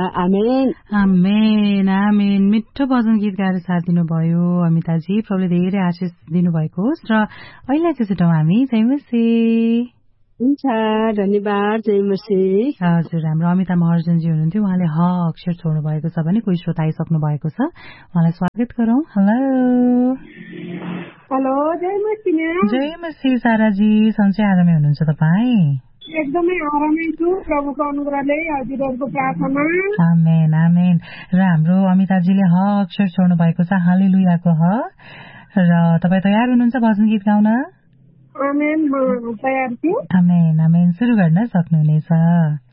आमेन आमेन आमेन। मिठो भजन गीत गाएर साथ दिनुभयो अमिताजी, प्रभुले धेरै आशिष दिनुभएको होस्। र अहिले चाहिँ छुटौँ हामी जय मसीह। हुन्छ, धन्यवाद, जय मसीह। हजुर, हाम्रो अमिता महर्जनजी हुनुहुन्थ्यो, उहाँले ह अक्षर छोड्नु भएको छ भने कोही श्रोता आइसक्नु भएको छ, उहाँलाई स्वागत गरौँ। हेलो, जय मसीह। जय मसीह साराजी, सन्चै आरामै हुनुहुन्छ तपाईँ? एकदमै आरामै छु, प्रभुको अनुग्रहले, हजुरहरूको प्रार्थना। आमेन आमेन। र हाम्रो अमिताजीले ह अक्षर छोड्नु भएको छ, हालेलुयाको ह। र तपाईँ तयार हुनुहुन्छ भजन गीत गाउन? आमेन, म तयार छु। आमेन आमेन, सुरु गर्न सक्नुहुनेछ।